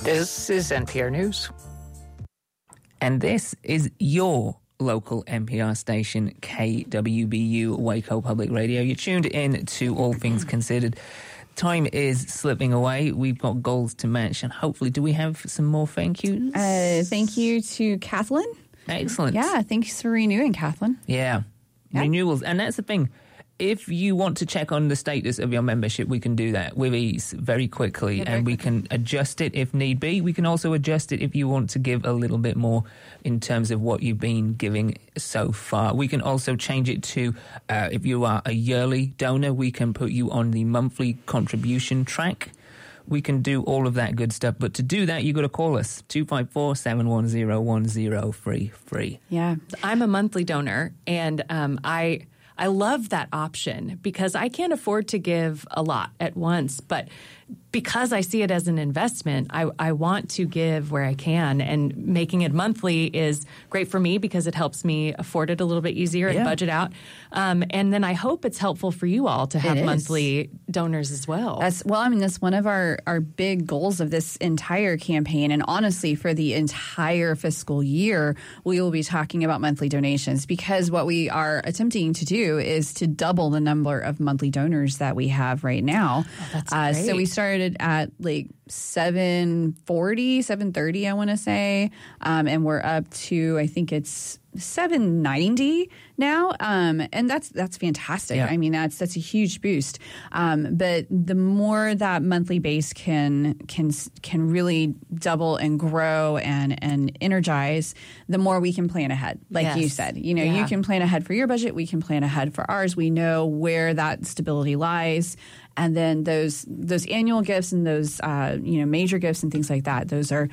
This is NPR News. And this is your local NPR station, KWBU Waco Public Radio. You're tuned in to All Things Considered. Time is slipping away. We've got goals to match, and hopefully, do we have some more thank yous? Thank you to Kathleen. Excellent. Yeah, thanks for renewing, Kathleen. Yeah. Renewals. And that's the thing. If you want to check on the status of your membership, we can do that with ease very quickly, and we can adjust it if need be. We can also adjust it if you want to give a little bit more in terms of what you've been giving so far. We can also change it to, if you are a yearly donor, we can put you on the monthly contribution track. We can do all of that good stuff. But to do that, you got to call us, 254-710-1033. Yeah. I'm a monthly donor, and I love that option because I can't afford to give a lot at once. But because I see it as an investment, I want to give where I can. And making it monthly is great for me because it helps me afford it a little bit easier and budget out. And then I hope it's helpful for you all to have monthly donors as well. That's one of our big goals of this entire campaign. And honestly, for the entire fiscal year, we will be talking about monthly donations because what we are attempting to do is to double the number of monthly donors that we have right now. Oh, that's great. So we started at like 730, I want to say. And we're up to, I think it's 790 now. And that's fantastic. Yeah. I mean, that's a huge boost. But the more that monthly base can really double and grow and energize, the more we can plan ahead. Like you said, you can plan ahead for your budget. We can plan ahead for ours. We know where that stability lies. And then those annual gifts and those major gifts and things like that. Those are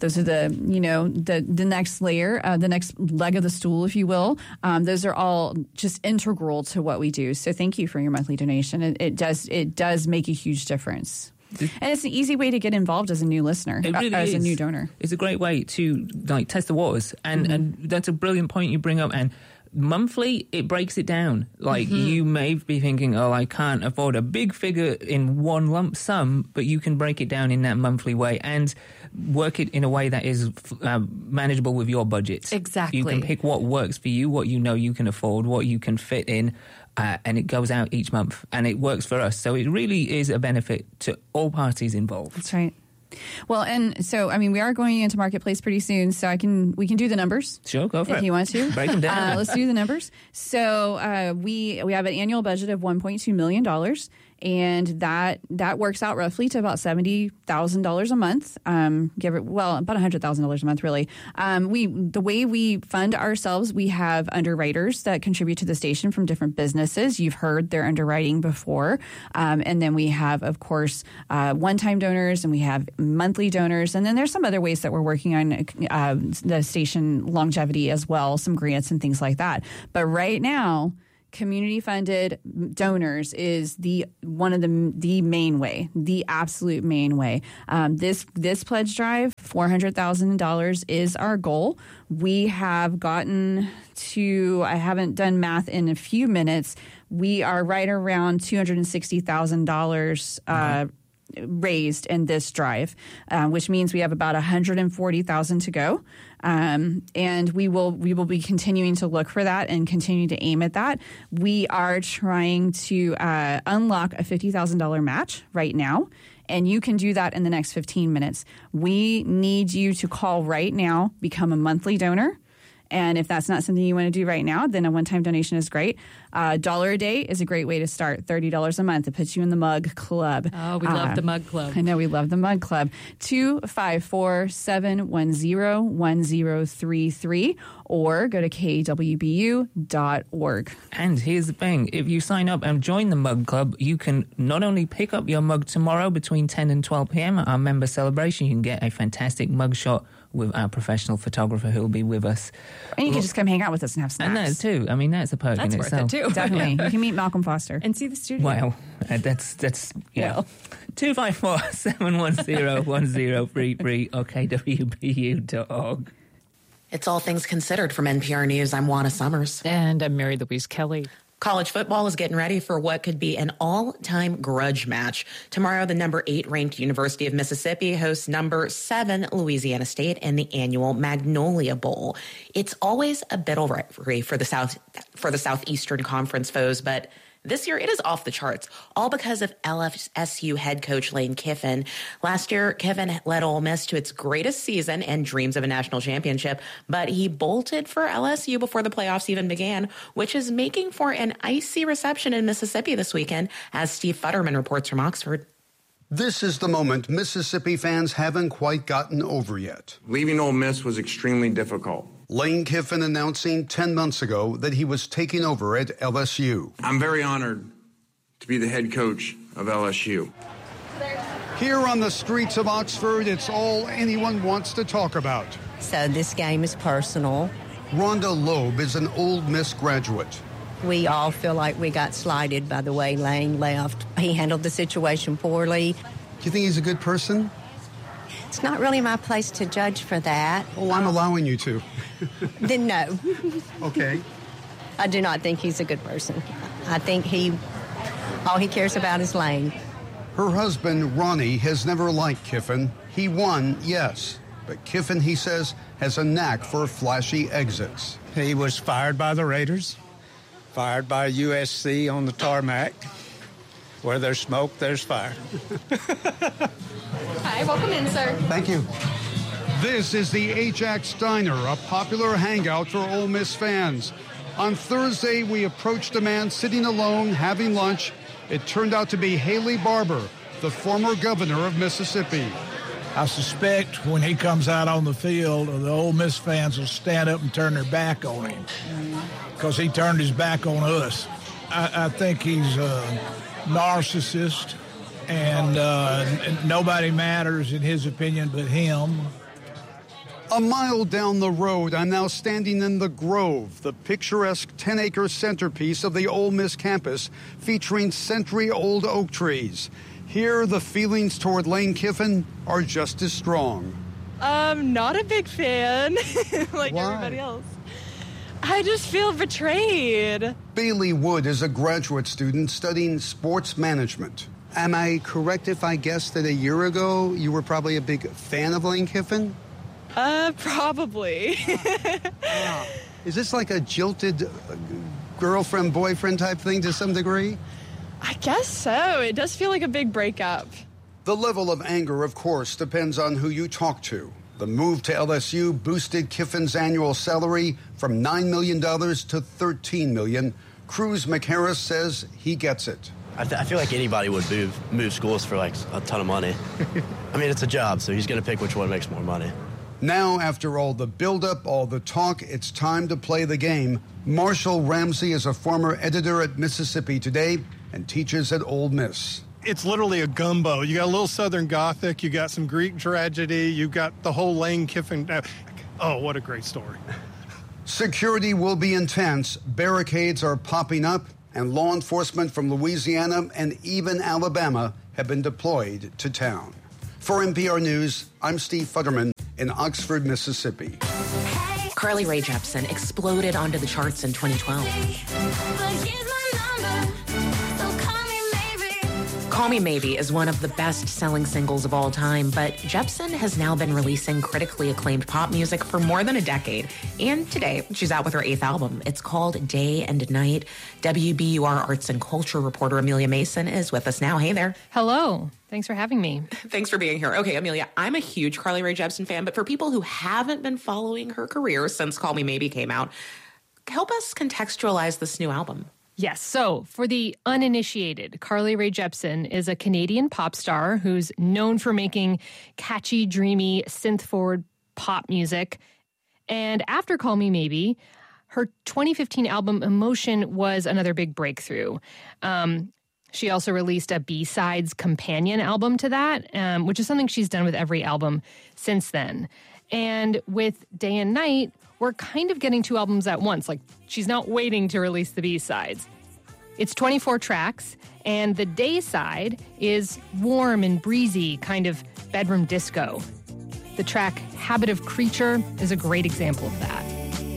the next layer, the next leg of the stool, if you will. Those are all just integral to what we do. So thank you for your monthly donation. It does make a huge difference. And it's an easy way to get involved as a new listener, as a new donor. It's a great way to test the waters, and that's a brilliant point you bring up. And monthly, it breaks it down. Like you may be thinking, oh, I can't afford a big figure in one lump sum, but you can break it down in that monthly way and work it in a way that is manageable with your budget. Exactly. You can pick what works for you, what you know you can afford, what you can fit in, and it goes out each month, and it works for us. So it really is a benefit to all parties involved. That's right. Well, and so, I mean, we are going into Marketplace pretty soon, so we can do the numbers. Sure, go for it. If you want to. Break them down. Let's do the numbers. So we have an annual budget of $1.2 million, and that works out roughly to about $70,000 a month. About $100,000 a month, really. The way we fund ourselves, we have underwriters that contribute to the station from different businesses. You've heard their underwriting before. And then we have, of course, one-time donors, and we have monthly donors. And then there's some other ways that we're working on the station longevity as well, some grants and things like that. But right now, community-funded donors is the main way, the absolute main way. This pledge drive, $400,000 is our goal. We have gotten to, I haven't done math in a few minutes, we are right around $260,000 raised in this drive, which means we have about $140,000 to go. And we will be continuing to look for that and continue to aim at that. We are trying to unlock a $50,000 match right now, and you can do that in the next 15 minutes. We need you to call right now, become a monthly donor. And if that's not something you want to do right now, then a one-time donation is great. $1 a day is a great way to start. $30 a month. It puts you in the Mug Club. Oh, we love the Mug Club. I know we love the Mug Club. 254-710-1033 or go to kwbu.org. And here's the thing. If you sign up and join the Mug Club, you can not only pick up your mug tomorrow between 10 and 12 p.m. at our member celebration, you can get a fantastic mug shot with our professional photographer who will be with us. And you can just come hang out with us and have snacks. And that too. I mean, that's a perk in itself. That's worth it too. Definitely. You can meet Malcolm Foster. And see the studio. Wow. That's yeah. Well. 254-710-1033 or kwbu.org. It's All Things Considered from NPR News. I'm Juana Summers. And I'm Mary Louise Kelly. College football is getting ready for what could be an all-time grudge match. Tomorrow, the number 8 ranked University of Mississippi hosts number 7 Louisiana State in the annual Magnolia Bowl. It's always a bit of rivalry for the Southeastern Conference foes, but this year, it is off the charts, all because of LSU head coach Lane Kiffin. Last year, Kiffin led Ole Miss to its greatest season and dreams of a national championship, but he bolted for LSU before the playoffs even began, which is making for an icy reception in Mississippi this weekend, as Steve Futterman reports from Oxford. This is the moment Mississippi fans haven't quite gotten over yet. Leaving Ole Miss was extremely difficult. Lane Kiffin announcing 10 months ago that he was taking over at LSU. I'm very honored to be the head coach of LSU. Here on the streets of Oxford, it's all anyone wants to talk about. So this game is personal. Rhonda Loeb is an Ole Miss graduate. We all feel like we got slighted by the way Lane left. He handled the situation poorly. Do you think he's a good person? It's not really my place to judge for that. Oh, I'm allowing you to. Then no. Okay. I do not think he's a good person. I think all he cares about is Lane. Her husband, Ronnie, has never liked Kiffin. He won, yes. But Kiffin, he says, has a knack for flashy exits. He was fired by the Raiders, fired by USC on the tarmac. Where there's smoke, there's fire. Hi, welcome in, sir. Thank you. This is the Ajax Diner, a popular hangout for Ole Miss fans. On Thursday, we approached a man sitting alone having lunch. It turned out to be Haley Barbour, the former governor of Mississippi. I suspect when he comes out on the field, the Ole Miss fans will stand up and turn their back on him because he turned his back on us. I think he's a narcissist, and nobody matters in his opinion but him. A mile down the road, I'm now standing in the Grove, the picturesque 10-acre centerpiece of the Ole Miss campus, featuring century-old oak trees. Here, the feelings toward Lane Kiffin are just as strong. Not a big fan, like Why? everybody else. I just feel betrayed. Bailey Wood is a graduate student studying sports management. Am I correct if I guess that a year ago you were probably a big fan of Lane Kiffin? Probably. Is this like a jilted girlfriend-boyfriend type thing to some degree? I guess so. It does feel like a big breakup. The level of anger, of course, depends on who you talk to. The move to LSU boosted Kiffin's annual salary from $9 million to $13 million. Cruz McHarris says he gets it. I feel like anybody would move schools for like a ton of money. I mean, it's a job, so he's going to pick which one makes more money. Now, after all the buildup, all the talk, it's time to play the game. Marshall Ramsey is a former editor at Mississippi Today and teaches at Ole Miss. It's literally a gumbo. You got a little Southern Gothic, you got some Greek tragedy, you got the whole Lane Kiffin. Oh, what a great story. Security will be intense. Barricades are popping up, and law enforcement from Louisiana and even Alabama have been deployed to town. For NPR News, I'm Steve Futterman in Oxford, Mississippi. Carly Rae Jepsen exploded onto the charts in 2012. Call Me Maybe is one of the best-selling singles of all time, but Jepsen has now been releasing critically acclaimed pop music for more than a decade. And today, she's out with her 8th album. It's called Day and Night. WBUR arts and culture reporter Amelia Mason is with us now. Hey there. Hello. Thanks for having me. Thanks for being here. Okay, Amelia, I'm a huge Carly Rae Jepsen fan, but for people who haven't been following her career since Call Me Maybe came out, help us contextualize this new album. Yes. So for the uninitiated, Carly Rae Jepsen is a Canadian pop star who's known for making catchy, dreamy, synth-forward pop music. And after Call Me Maybe, her 2015 album Emotion was another big breakthrough. She also released a B-sides companion album to that, which is something she's done with every album since then. And with Day and Night, we're kind of getting 2 albums at once. Like, she's not waiting to release the B-sides. It's 24 tracks, and the Day side is warm and breezy, kind of bedroom disco. The track Habit of Creature is a great example of that.